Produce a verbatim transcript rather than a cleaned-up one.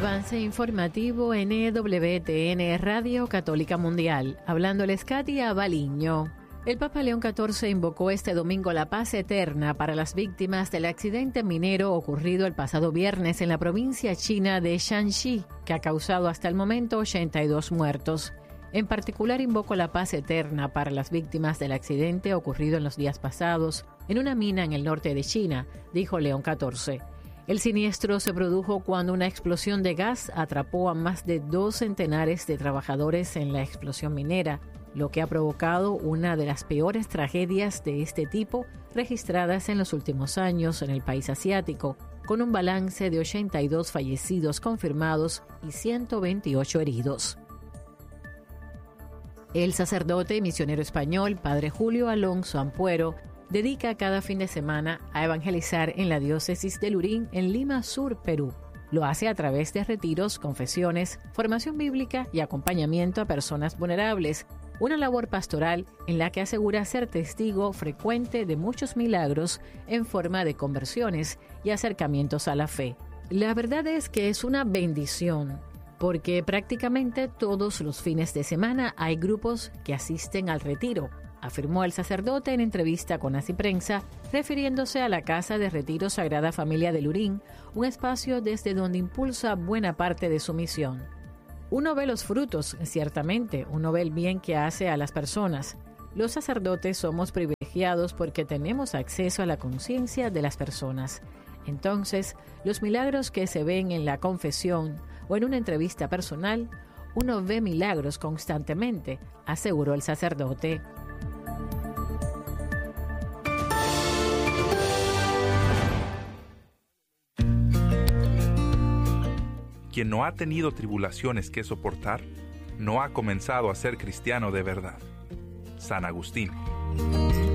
Avance informativo N W T N Radio Católica Mundial. Hablándoles Katia Baliño. El Papa León catorce invocó este domingo la paz eterna para las víctimas del accidente minero ocurrido el pasado viernes en la provincia china de Shanxi, que ha causado hasta el momento ochenta y dos muertos. En particular, invocó la paz eterna para las víctimas del accidente ocurrido en los días pasados en una mina en el norte de China, dijo León catorce. El siniestro se produjo cuando una explosión de gas atrapó a más de dos centenares de trabajadores en la explosión minera, lo que ha provocado una de las peores tragedias de este tipo registradas en los últimos años en el país asiático, con un balance de ochenta y dos fallecidos confirmados y ciento veintiocho heridos. El sacerdote y misionero español, Padre Julio Alonso Ampuero, dedica cada fin de semana a evangelizar en la diócesis de Lurín, en Lima Sur, Perú. Lo hace a través de retiros, confesiones, formación bíblica y acompañamiento a personas vulnerables, una labor pastoral en la que asegura ser testigo frecuente de muchos milagros en forma de conversiones y acercamientos a la fe. La verdad es que es una bendición, porque prácticamente todos los fines de semana hay grupos que asisten al retiro, afirmó el sacerdote en entrevista con Así Prensa, refiriéndose a la Casa de Retiro Sagrada Familia de Lurín, un espacio desde donde impulsa buena parte de su misión. Uno ve los frutos, ciertamente, uno ve el bien que hace a las personas. Los sacerdotes somos privilegiados porque tenemos acceso a la conciencia de las personas. Entonces, los milagros que se ven en la confesión o en una entrevista personal, uno ve milagros constantemente, aseguró el sacerdote. Quien no ha tenido tribulaciones que soportar, no ha comenzado a ser cristiano de verdad. San Agustín.